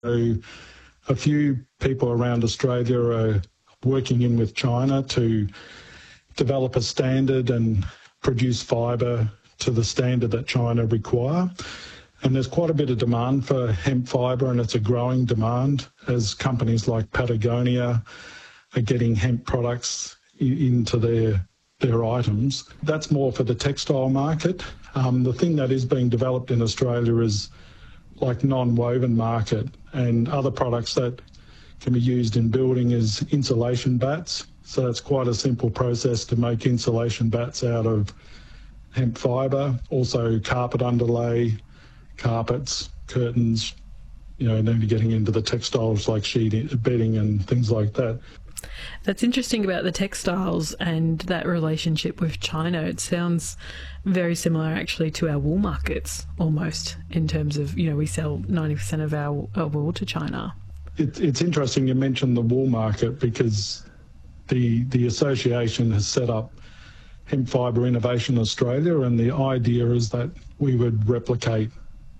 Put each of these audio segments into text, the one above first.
So a few people around Australia are working in with China to develop a standard and produce fibre to the standard that China require. And there's quite a bit of demand for hemp fibre, and it's a growing demand as companies like Patagonia are getting hemp products into their items. That's more for the textile market. The thing that is being developed in Australia is like non-woven market, and other products that can be used in building is insulation bats. So it's quite a simple process to make insulation bats out of hemp fibre. Also carpet underlay, carpets, curtains, then you're getting into the textiles like sheeting, bedding and things like that. That's interesting about the textiles and that relationship with China. It sounds very similar actually to our wool markets almost, in terms of, we sell 90% of our wool to China. It's interesting you mentioned the wool market, because the association has set up Hemp Fibre Innovation Australia, and the idea is that we would replicate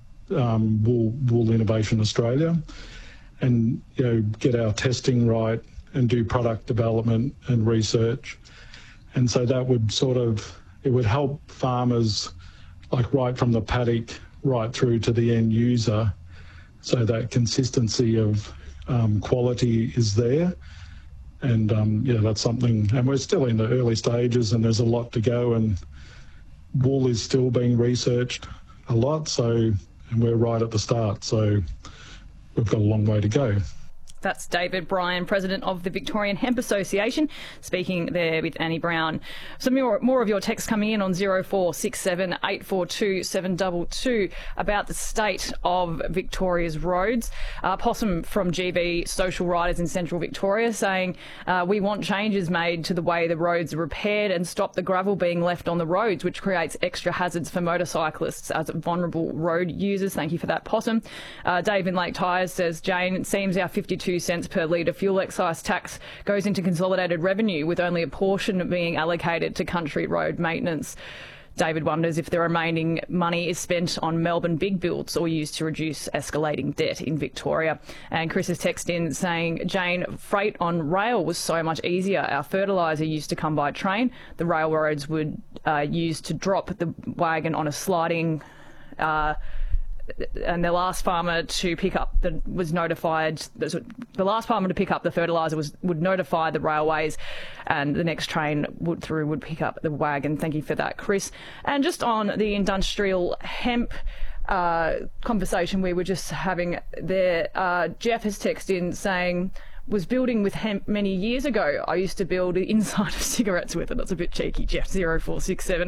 Wool Innovation Australia and get our testing right and do product development and research. And so that would it would help farmers, like right from the paddock right through to the end user, so that consistency of quality is there. And that's something, and we're still in the early stages and there's a lot to go, and wool is still being researched a lot, and we're right at the start, so we've got a long way to go. That's David Bryan, President of the Victorian Hemp Association, speaking there with Annie Brown. Some more of your texts coming in on 0467 842 722 about the state of Victoria's roads. Possum from GB Social Riders in Central Victoria saying, we want changes made to the way the roads are repaired and stop the gravel being left on the roads, which creates extra hazards for motorcyclists as vulnerable road users. Thank you for that, Possum. Dave in Lake Tyers says, Jane, it seems our 52 cents per litre fuel excise tax goes into consolidated revenue, with only a portion being allocated to country road maintenance. David wonders if the remaining money is spent on Melbourne big builds or used to reduce escalating debt in Victoria. And Chris has texted in saying, Jane, freight on rail was so much easier. Our fertiliser used to come by train. The railroads would use to drop the wagon on a sliding and the last farmer to pick up the fertiliser would notify the railways, and the next train would pick up the wagon. Thank you for that, Chris. And just on the industrial hemp conversation we were just having there, Jeff has texted in saying, was building with hemp many years ago. I used to build the inside of cigarettes with it. That's a bit cheeky, Jeff. 0467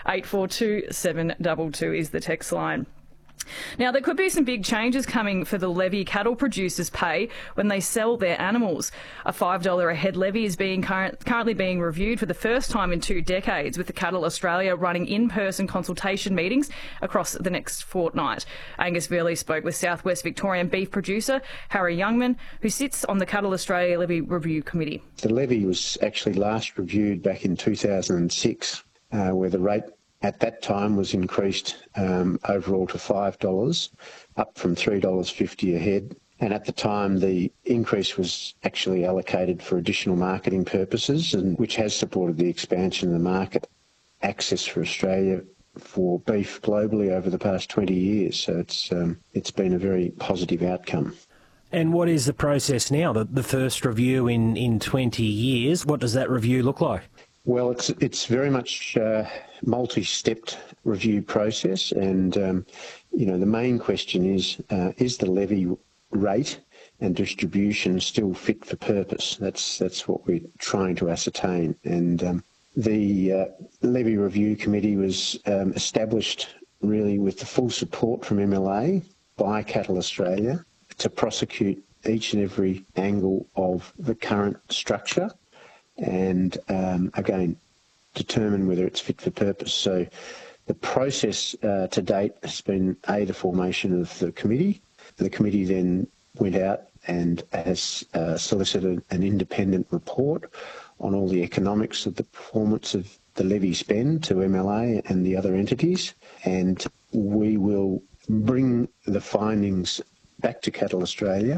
842 722 is the text line. Now, there could be some big changes coming for the levy cattle producers pay when they sell their animals. A $5 a head levy is currently being reviewed for the first time in 2 decades, with the Cattle Australia running in-person consultation meetings across the next fortnight. Angus Verley spoke with South West Victorian beef producer Harry Youngman, who sits on the Cattle Australia Levy Review Committee. The levy was actually last reviewed back in 2006, where the rate at that time was increased overall to $5, up from $3.50 a head. And at the time, the increase was actually allocated for additional marketing purposes, and which has supported the expansion of the market access for Australia for beef globally over the past 20 years. So it's been a very positive outcome. And what is the process now? The first review in 20 years, what does that review look like? Well, it's very much multi-stepped review process, and the main question is the levy rate and distribution still fit for purpose? That's what we're trying to ascertain. And the Levy Review Committee was established really with the full support from MLA by Cattle Australia to prosecute each and every angle of the current structure and, again, determine whether it's fit for purpose. So the process to date has been the formation of the committee. The committee then went out and has solicited an independent report on all the economics of the performance of the levy spend to MLA and the other entities, and we will bring the findings back to Cattle Australia.